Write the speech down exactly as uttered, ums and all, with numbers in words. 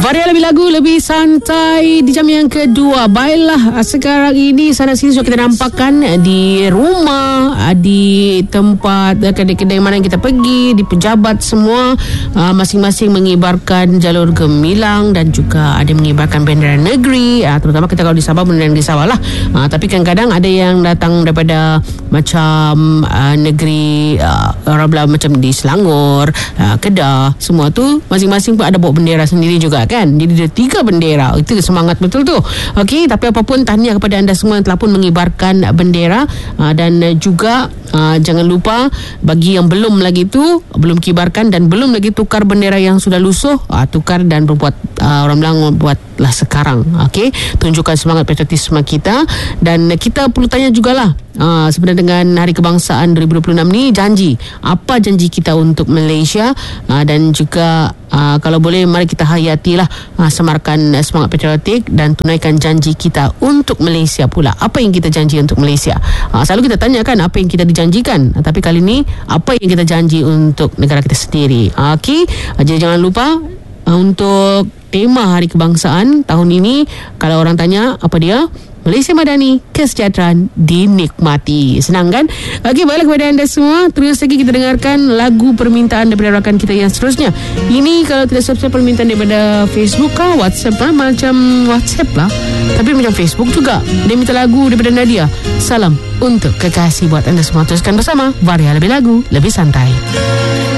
Varia lebih lagu, lebih santai di jam yang kedua. Baiklah, sekarang ini sana sini sudah kita nampakkan di rumah, di tempat kedai-kedai mana yang kita pergi, di pejabat semua masing-masing mengibarkan jalur gemilang dan juga ada mengibarkan bendera negeri, terutama kita kalau di Sabah, bendera di Sabah lah. Tapi kadang-kadang ada yang datang daripada macam negeri orang belah macam di Selangor, Kedah, semua tu masing-masing pun ada bawa bendera sendiri juga kan. Jadi ada tiga bendera. Itu semangat betul tu. Okey, tapi apapun tahniah kepada anda semua yang telah pun mengibarkan bendera, aa, dan juga aa, jangan lupa bagi yang belum lagi tu, belum kibarkan dan belum lagi tukar bendera yang sudah lusuh, aa, tukar dan berbuat, aa, orang bilang buatlah sekarang. Okey, tunjukkan semangat patriotisme kita. Dan kita perlu tanya jugalah, aa, sebenarnya dengan Hari Kebangsaan dua ribu dua puluh enam ni, janji apa janji kita untuk Malaysia, aa, dan juga aa, kalau boleh mari kita hayatilah, aa, semarkan semangat patriotik dan tunaikan janji kita untuk Malaysia pula. Apa yang kita janji untuk Malaysia? Aa, selalu kita tanyakan apa yang kita dijanjikan, aa, tapi kali ni apa yang kita janji untuk negara kita sendiri. Aa, Okey, jadi jangan lupa aa, untuk tema Hari Kebangsaan tahun ini, kalau orang tanya apa dia? Malaysia Madani, kesejahteraan dinikmati. Senang kan? Okey, baiklah kepada anda semua, terus lagi kita dengarkan lagu permintaan daripada rakan kita yang seterusnya. Ini kalau tidak subscribe permintaan daripada Facebook kah, WhatsApp lah, macam WhatsApp lah, tapi macam Facebook juga. Dia minta lagu daripada Nadia. Salam untuk kekasih buat anda semua. Teruskan bersama Varia Lebih Lagu, Lebih Santai.